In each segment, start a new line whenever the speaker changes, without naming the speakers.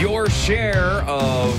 Your share of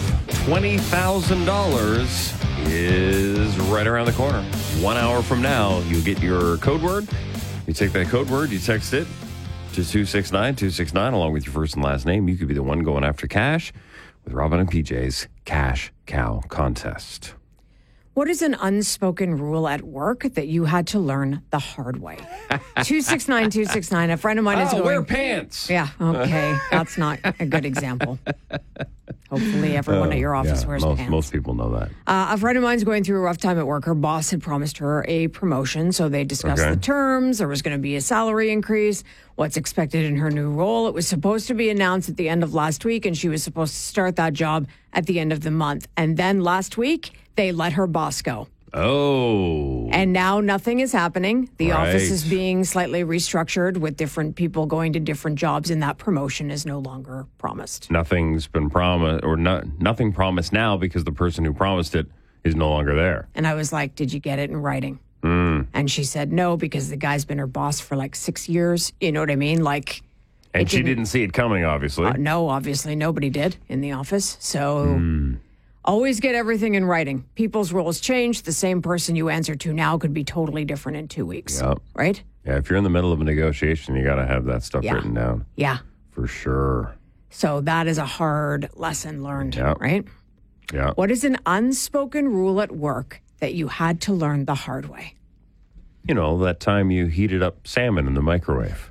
$20,000 is right around the corner. 1 hour from now, you'll get your code word. You take that code word, you text it to 269-269 along with your first and last name. You could be the one going after cash with Robin and PJ's Cash Cow Contest.
What is an unspoken rule at work that you had to learn the hard way? 269-269. A friend of mine is going...
wear pants.
Yeah, okay. That's not a good example. Hopefully everyone at your office wears pants.
Most people know that.
A friend of mine's going through a rough time at work. Her boss had promised her a promotion, so they discussed the terms. There was going to be a salary increase, what's expected in her new role. It was supposed to be announced at the end of last week, and she was supposed to start that job at the end of the month. And then last week, they let her boss go.
Oh.
And now nothing is happening. The office is being slightly restructured with different people going to different jobs, and that promotion is no longer promised.
Nothing's been promised, or nothing promised now because the person who promised it is no longer there.
And I was like, did you get it in writing? And she said no, because the guy's been her boss for like 6 years. You know what I mean? Like,
and she didn't see it coming, obviously.
No, obviously nobody did in the office. So always get everything in writing. People's roles change. The same person you answer to now could be totally different in 2 weeks.
Yep.
Right?
Yeah, if you're in the middle of a negotiation, you got to have that stuff written down.
Yeah.
For sure.
So that is a hard lesson learned, right?
Yeah.
What is an unspoken rule at work that you had to learn the hard way?
You know, that time you heated up salmon in the microwave.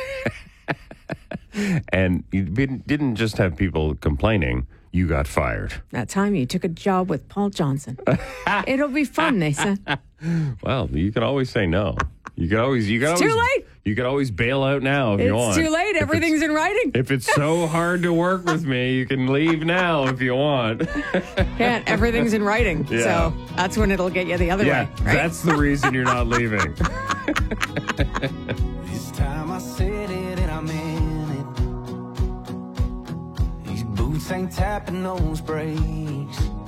And you didn't just have people complaining, you got fired.
That time you took a job with Paul Johnson. It'll be fun, they said.
Well, you can always say no. Too late. You can always bail out now if you want.
It's too late. Everything's in writing.
If it's so hard to work with me, you can leave now if you want.
Can't. Everything's in writing.
Yeah.
So that's when it'll get you the other way.
Yeah,
right?
That's the reason you're not leaving.
This time I said it and I meant it. These boots ain't tapping those brakes.